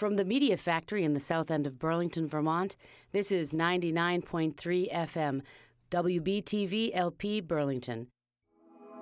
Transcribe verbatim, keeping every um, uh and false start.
From the Media Factory in the south end of Burlington, Vermont, this is ninety-nine point three F M, W B T V L P Burlington.